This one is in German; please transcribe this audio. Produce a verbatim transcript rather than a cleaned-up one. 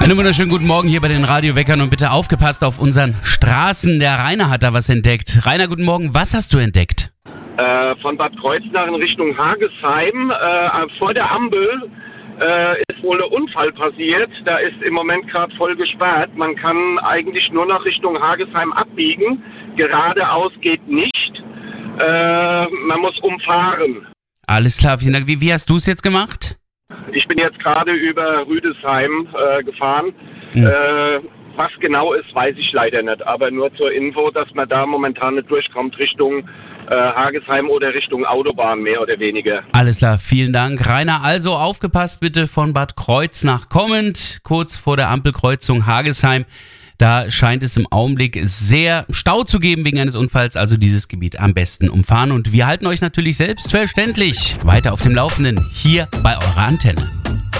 Einen wunderschönen guten Morgen hier bei den Radioweckern und bitte aufgepasst auf unseren Straßen. Der Rainer hat da was entdeckt. Rainer, guten Morgen. Was hast du entdeckt? Äh, von Bad Kreuznach in Richtung Hagesheim. Äh, vor der Ampel äh, ist wohl ein Unfall passiert. Da ist im Moment gerade voll gesperrt. Man kann eigentlich nur noch Richtung Hagesheim abbiegen. Geradeaus geht nicht. Äh, man muss umfahren. Alles klar, vielen Dank. Wie, wie hast du es jetzt gemacht? Ich bin jetzt gerade über Rüdesheim äh, gefahren. Hm. Äh, was genau ist, weiß ich leider nicht. Aber nur zur Info, dass man da momentan nicht durchkommt Richtung äh, Hagesheim oder Richtung Autobahn, mehr oder weniger. Alles klar, vielen Dank. Rainer, also aufgepasst bitte von Bad Kreuznach kommend, kurz vor der Ampelkreuzung Hagesheim. Da scheint es im Augenblick sehr Stau zu geben wegen eines Unfalls, also dieses Gebiet am besten umfahren. Und wir halten euch natürlich selbstverständlich weiter auf dem Laufenden hier bei eurer Antenne.